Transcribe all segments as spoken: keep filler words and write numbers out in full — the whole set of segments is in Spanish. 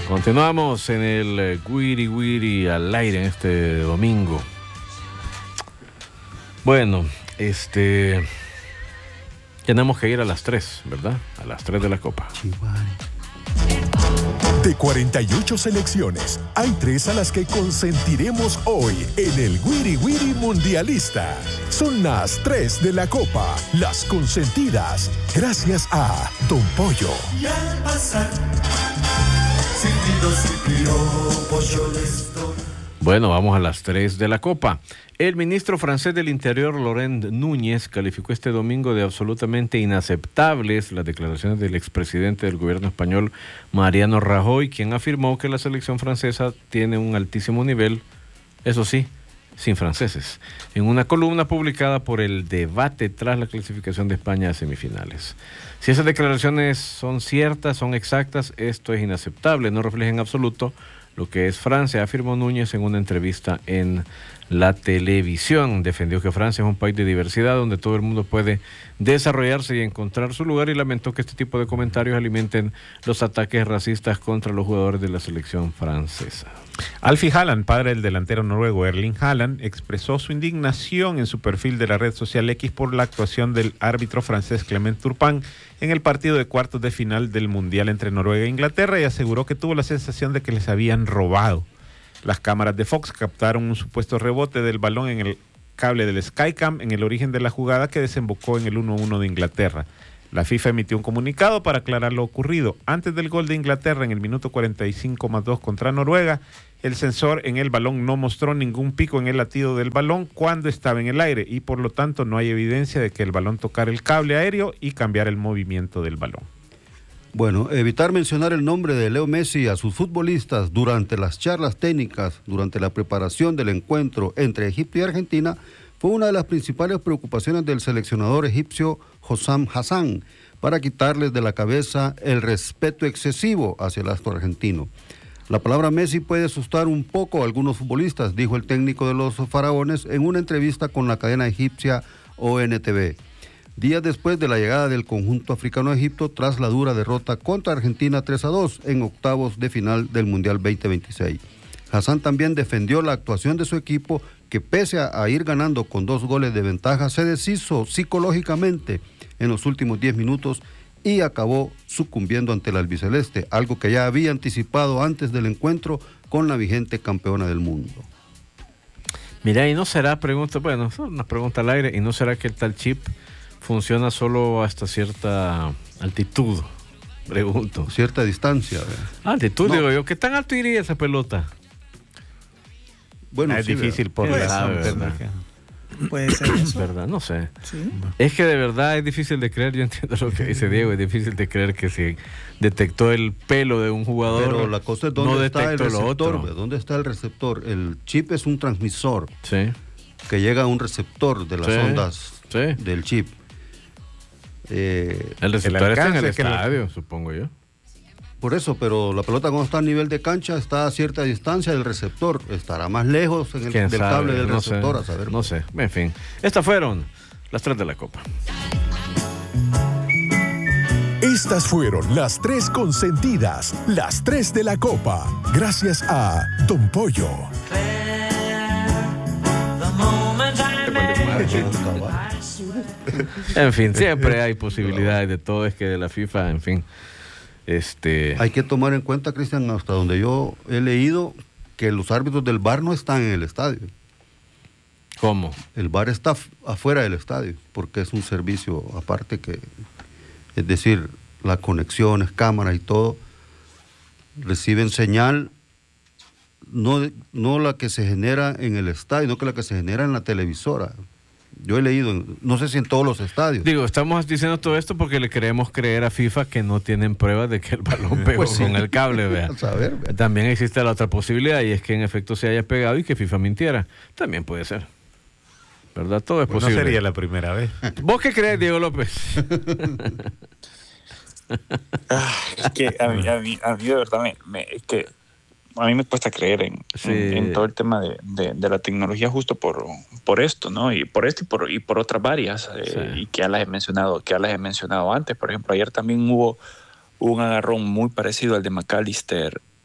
Continuamos en el Wiri Wiri al aire en este domingo. Bueno, este... tenemos que ir a las tres, ¿verdad? A las tres de la Copa. De cuarenta y ocho selecciones, hay tres a las que consentiremos hoy en el Wiri Wiri Mundialista. Son las tres de la Copa, las consentidas, gracias a Don Pollo. Y al pasar, silbido, silbido, pollo listo. Bueno, vamos a las tres de la Copa. El ministro francés del Interior, Laurent Núñez, calificó este domingo de absolutamente inaceptables las declaraciones del expresidente del gobierno español, Mariano Rajoy, quien afirmó que la selección francesa tiene un altísimo nivel, eso sí, sin franceses, en una columna publicada por El Debate tras la clasificación de España a semifinales. Si esas declaraciones son ciertas, son exactas, esto es inaceptable, no refleja en absoluto lo que es Francia, afirmó Núñez en una entrevista en la televisión. Defendió que Francia es un país de diversidad donde todo el mundo puede desarrollarse y encontrar su lugar y lamentó que este tipo de comentarios alimenten los ataques racistas contra los jugadores de la selección francesa. Alfie Haaland, padre del delantero noruego Erling Haaland, expresó su indignación en su perfil de la red social X por la actuación del árbitro francés Clement Turpin en el partido de cuartos de final del Mundial entre Noruega e Inglaterra y aseguró que tuvo la sensación de que les habían robado. Las cámaras de Fox captaron un supuesto rebote del balón en el cable del Skycam en el origen de la jugada que desembocó en el uno uno de Inglaterra. La FIFA emitió un comunicado para aclarar lo ocurrido. Antes del gol de Inglaterra en el minuto cuarenta y cinco más dos contra Noruega, el sensor en el balón no mostró ningún pico en el latido del balón cuando estaba en el aire y por lo tanto no hay evidencia de que el balón tocara el cable aéreo y cambiara el movimiento del balón. Bueno, evitar mencionar el nombre de Leo Messi a sus futbolistas durante las charlas técnicas, durante la preparación del encuentro entre Egipto y Argentina, fue una de las principales preocupaciones del seleccionador egipcio Hossam Hassan, para quitarles de la cabeza el respeto excesivo hacia el astro argentino. La palabra Messi puede asustar un poco a algunos futbolistas, dijo el técnico de los faraones en una entrevista con la cadena egipcia O N T V. Días después de la llegada del conjunto africano a Egipto tras la dura derrota contra Argentina tres a dos en octavos de final del Mundial veinte veintiséis. Hassan también defendió la actuación de su equipo que pese a, a ir ganando con dos goles de ventaja se deshizo psicológicamente en los últimos diez minutos y acabó sucumbiendo ante el albiceleste, algo que ya había anticipado antes del encuentro con la vigente campeona del mundo. Mira, y no será, pregunta, bueno, una pregunta al aire, y no será que el tal chip funciona solo hasta cierta altitud, pregunto. Cierta distancia. Ah, altitud, no. Digo yo, ¿qué tan alto iría esa pelota? Bueno, es sí, difícil por la razón técnica. Puede ser eso. ¿Verdad? No sé. Sí. Es que de verdad es difícil de creer, yo entiendo lo que dice Diego, es difícil de creer que si detectó el pelo de un jugador, pero la cosa es dónde no está el detectó lo receptor, otro. ¿dónde está el receptor? El chip es un transmisor Sí. que llega a un receptor de las Sí. ondas Sí. del chip. Eh, El receptor está en el alcance que estadio, lo- supongo yo. Por eso, pero la pelota cuando está a nivel de cancha está a cierta distancia del receptor, estará más lejos en el, ¿Quién del sabe? cable del No receptor, sé, a saber. no sé, en fin. Estas fueron las tres de la Copa. Estas fueron las tres consentidas, las tres de la Copa, gracias a Don Pollo. En fin, siempre hay posibilidades de todo, es que de la FIFA, en fin. Este... Hay que tomar en cuenta, Cristian, hasta donde yo he leído, que los árbitros del V A R no están en el estadio. ¿Cómo? El V A R está f- afuera del estadio, porque es un servicio aparte que, es decir, las conexiones, cámaras y todo, reciben señal, no, no la que se genera en el estadio, no que la que se genera en la televisora. Yo he leído, en- no sé si en todos los estadios. Digo, estamos diciendo todo esto porque le queremos creer a FIFA que no tienen pruebas de que el balón pegó Pues sí. con el cable, vea. A saber, vea. También existe la otra posibilidad y es que en efecto se haya pegado y que FIFA mintiera. También puede ser. ¿Verdad? Todo es Pues no posible. sería la primera vez. ¿Vos qué crees, Diego López? Ah, es que a mí, a mí, a mí de verdad me, me- es que a mí me cuesta creer en, Sí. en, en todo el tema de, de, de la tecnología justo por, por esto, ¿no? Y por esto y por, y por otras varias, eh, Sí. y que ya las he mencionado, que ya las he mencionado antes. Por ejemplo, ayer también hubo un agarrón muy parecido al de McAllister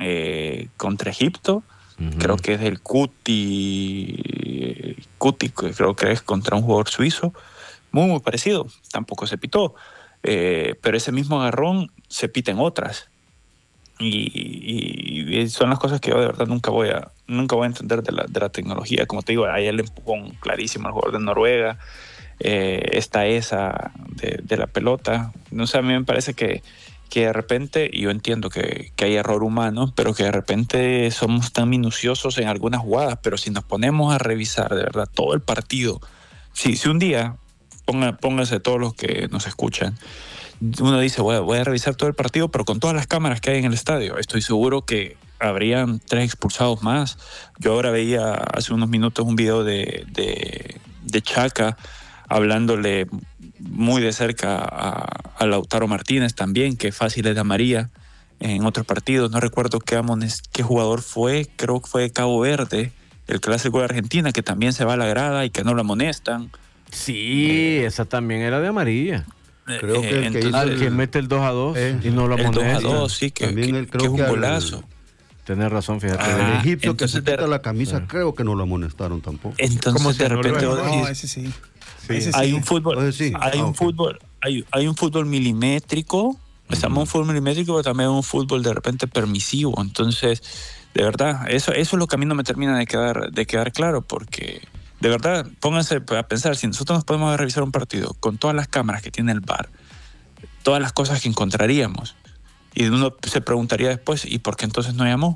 eh, contra Egipto. Uh-huh. Creo que es el Cuti, Cuti, creo que es contra un jugador suizo. Muy, muy parecido. Tampoco se pitó. Eh, pero ese mismo agarrón se pita en otras. Y, y, y son las cosas que yo de verdad nunca voy a, nunca voy a entender de la, de la tecnología. Como te digo, hay el empujón clarísimo al jugador de Noruega. Eh, está esa de, de la pelota. No sé, a mí me parece que, que de repente, y yo entiendo que, que hay error humano, pero que de repente somos tan minuciosos en algunas jugadas, pero si nos ponemos a revisar de verdad todo el partido, si, si un día, ponga, pónganse todos los que nos escuchan, uno dice, voy a, voy a revisar todo el partido, pero con todas las cámaras que hay en el estadio, estoy seguro que habrían tres expulsados más. Yo ahora veía hace unos minutos un video de, de, de Chaca hablándole muy de cerca a, a Lautaro Martínez también, que fácil es de amarilla en otros partidos. No recuerdo qué, amones, qué jugador fue, creo que fue Cabo Verde, el clásico de Argentina, que también se va a la grada y que no lo amonestan. Sí, eh, esa también era de amarilla. Creo eh, que el entonces, que, hizo el que mete el dos a dos eh, y no lo amonesta. El dos a dos, sí, que, también que, el, creo que es un que golazo. Al... Tenés razón, fíjate. Ah, el egipcio que se entonces, quita la camisa, sí. creo que no lo amonestaron tampoco. Entonces de repente No, vos decís, ese sí. Sí. Ese Hay sí. un fútbol, Entonces, sí. hay Ah, un okay. fútbol, hay, hay un fútbol milimétrico, estamos en un fútbol milimétrico, pero también un fútbol de repente permisivo. Entonces, de verdad, eso, eso es lo que a mí no me termina de quedar, de quedar claro, porque de verdad, pónganse a pensar, si nosotros nos podemos revisar un partido con todas las cámaras que tiene el V A R, todas las cosas que encontraríamos, y uno se preguntaría después, ¿y por qué entonces no llamó?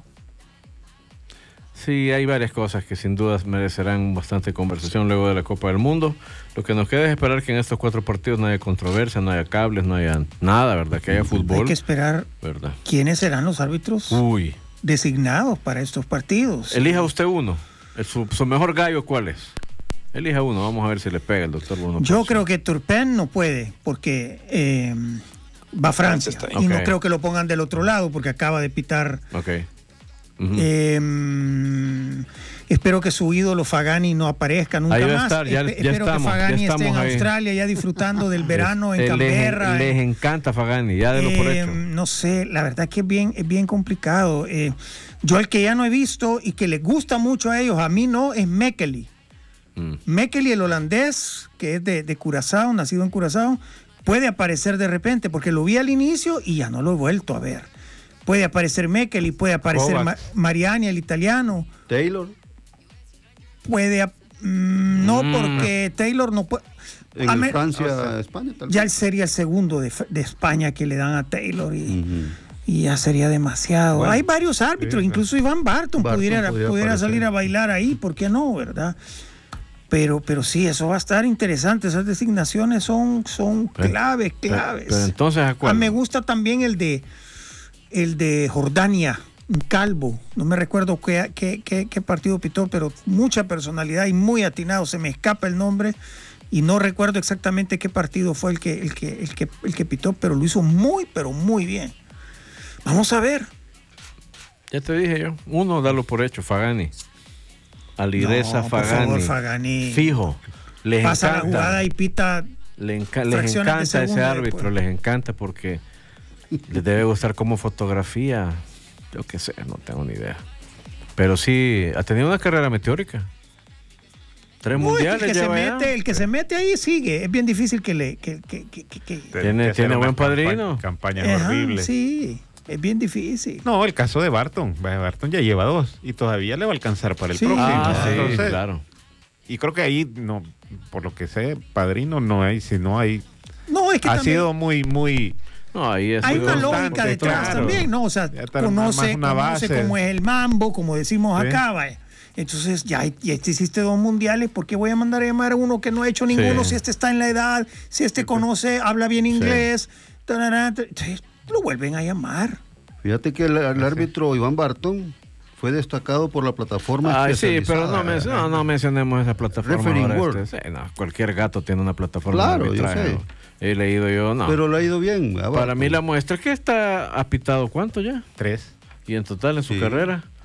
Sí, hay varias cosas que sin dudas merecerán bastante conversación luego de la Copa del Mundo. Lo que nos queda es esperar que en estos cuatro partidos no haya controversia, no haya cables, no haya nada, ¿verdad? Que haya fútbol. Hay que esperar ¿verdad? quiénes serán los árbitros Uy. designados para estos partidos. Elija usted uno. El, su, su mejor gallo, ¿cuál es? Elija uno, vamos a ver si le pega el doctor Bruno. Yo Ponce. creo que Turpin no puede, porque eh, va a Francia. Francia está Y ahí. no Ok. creo que lo pongan del otro lado, porque acaba de pitar. Ok. Uh-huh. Eh, espero que su ídolo Fagani no aparezca nunca Ahí va a más. estar, ya- Espe- ya espero estamos, que Fagani ya esté en estamos ahí. Australia ya disfrutando del verano en Eh, Canberra. Les, les eh. encanta Fagani, ya de lo por Eh, hecho. no sé, la verdad que es bien, es bien complicado. Eh, yo el que ya no he visto y que les gusta mucho a ellos, a mí no, es Mekeli. Mm. Mekeli, el holandés, que es de, de Curazao, nacido en Curazao, puede aparecer de repente, porque lo vi al inicio y ya no lo he vuelto a ver. Puede aparecer Mekeli, puede aparecer Ma- Kovacs. Mariani, el italiano. Taylor, Puede... ap- mm, no, Mm. porque Taylor no puede... en A el me- Francia, España, tal Ya él vez. sería el segundo de, F- de España que le dan a Taylor y... Ujú. Y ya sería demasiado. Bueno, Hay varios árbitros, sí, incluso Iván Barton, Barton pudiera, podría pudiera aparecer. salir a bailar ahí, ¿por qué no, verdad? Pero, pero sí, eso va a estar interesante. Esas designaciones son, son Pero- claves, Pero, claves. pero entonces, ¿a cuál? Ah, me gusta también el de el de Jordania, un calvo. No me recuerdo qué, qué, qué, qué partido pitó, pero mucha personalidad y muy atinado. Se me escapa el nombre y no recuerdo exactamente qué partido fue el que, el que, el que, el que pitó, pero lo hizo muy, pero muy bien. Vamos a ver. Ya te dije yo. Uno, dalo por hecho, Fagani. Alireza No, por Fagani. favor, Fagani. Fijo. Les Pasa la encanta. jugada y pita. Le enca- les fracciones de encanta ese segundo árbitro, después. les encanta porque les debe gustar como fotografía. Yo qué sé, no tengo ni idea. Pero sí, ha tenido una carrera meteórica. Tres Uy, mundiales el que, se lleva ya. mete, el que se mete ahí sigue. Es bien difícil que le. Que, que, que, que- que- Tiene- que hacer tiene unas buen padrino. campa- Campañas Ajá, horribles. sí, es bien difícil. No, el caso de Barton. Vaya, Barton ya lleva dos y todavía le va a alcanzar para el Sí. próximo. Ah, sí, Entonces, claro. Y creo que ahí, no, por lo que sé, padrino no hay, sino hay. No, es que Ha también sido muy, muy. No, ahí es hay muy una constante, lógica detrás claro. también, ¿no? O sea, Ya está conoce, más una conoce base. cómo es el mambo, como decimos Sí. acá, vaya. Entonces, ya, ya hiciste dos mundiales, ¿por qué voy a mandar a llamar a uno que no ha hecho ninguno? Sí. Si este está en la edad, si este conoce, habla bien inglés, tarará, tar- entonces, lo vuelven a llamar. Fíjate que el, el árbitro Iván Barton fue destacado por la plataforma Ay, sí, pero especializada. no, men- no, no mencionemos esa plataforma. Refereeing ahora, World. este, sí, no, cualquier gato tiene una plataforma Claro, de yo arbitraje. sé. ¿no? He leído yo, no. Pero le ha ido bien. a Para Barton. mí la muestra es que está apitado, ¿cuánto ya? Tres. Y en total en su Sí. carrera.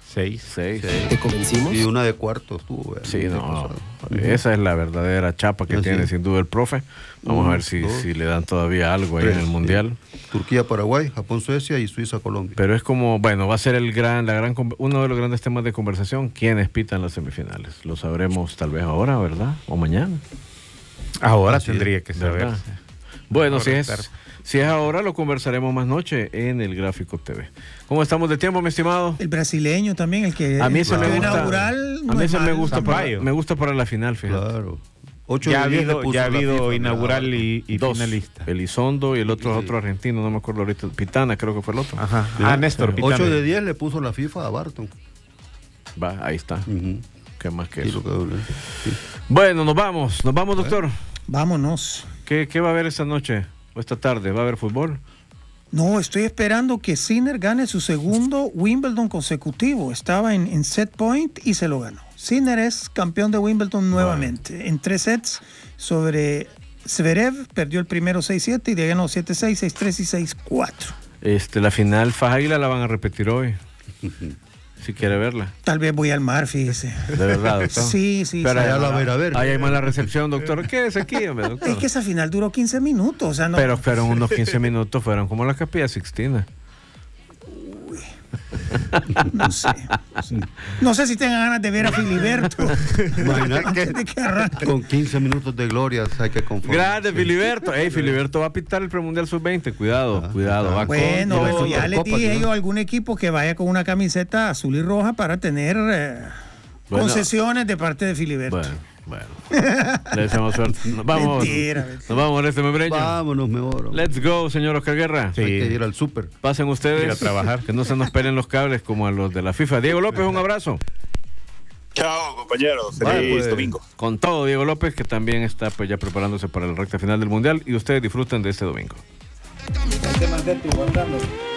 Seis. Seis. ¿Te convencimos? Y una de cuartos tuvo. eh, Sí, el no, pasado. esa es la verdadera chapa que Así tiene es. sin duda el profe. Vamos Uno, a ver si, dos, si le dan todavía algo ahí tres, en el sí. Mundial. Turquía, Paraguay, Japón, Suecia y Suiza, Colombia. Pero es como, bueno, va a ser el gran, la gran, con- uno de los grandes temas de conversación. ¿Quiénes pitan las semifinales? Lo sabremos tal vez ahora, ¿verdad? O mañana. Ahora Así tendría es, que ¿verdad? saberse. Bueno, Ahora si es, estar- si es ahora, lo conversaremos más noche en el Gráfico T V. ¿Cómo estamos de tiempo, mi estimado? El brasileño también, el que A mí ese el me partido gusta. inaugural. A no mí es ese me mal. gusta, para, Sampaio. me gusta para la final, fíjate. Claro. ocho Ya ha de diez le habido, puso ya ha la habido FIFA, inaugural mira. y, y Dos, finalista. Elizondo y el otro Sí. otro argentino, no me acuerdo ahorita. Pitana, creo que fue el otro. Ajá. Sí. Ah, Néstor Pitana. ocho de diez le puso la FIFA a Barton. Va, ahí está. Ujú. ¿Qué más que Sí, eso? lo que doble. Sí. Bueno, nos vamos, nos vamos, doctor. Vámonos. ¿Qué, qué va a haber esta noche o esta tarde? ¿Va a haber fútbol? No, estoy esperando que Sinner gane su segundo Wimbledon consecutivo. Estaba en, en set point y se lo ganó. Sinner es campeón de Wimbledon nuevamente. En tres sets sobre Zverev, perdió el primero seis siete y de ahí ganó siete seis, seis tres y seis cuatro. Este, la final Fajaila la van a repetir hoy. Si quiere verla. Tal vez voy al mar, fíjese. De verdad, doctor. Sí, sí. Pero sí. Allá ahí, la ver, a ver. ahí hay mala recepción, doctor. ¿Qué es aquí, hombre, doctor? Es que esa final duró quince minutos. O sea, no, Pero fueron unos quince minutos, fueron como la Capilla Sixtina. no sé. No sé si tengan ganas de ver a Filiberto. Imagínate Antes de que arranque. Con quince minutos de gloria hay que conformar. Grande Filiberto. Ey, Filiberto va a pitar el premundial sub veinte. Cuidado, Ah, cuidado. Va Bueno, con bueno, todo. ya les Supercopa, dije ¿no? yo a algún equipo que vaya con una camiseta azul y roja para tener eh, Bueno. concesiones de parte de Filiberto. Bueno, bueno. Le deseamos suerte. Nos vamos. Mentira, mentira. Nos vamos, este membreño. Vámonos mejor. hombre. Let's go, señor Oscar Guerra. Sí. Hay que ir al súper. Pasen ustedes. Ir a trabajar. Que no se nos pelen los cables como a los de la FIFA. Diego López, un abrazo. Chao, compañeros. Feliz Vale, pues. domingo. Con todo, Diego López, que también está pues ya preparándose para la recta final del Mundial. Y ustedes disfruten de este domingo. Te mandé tu guardando.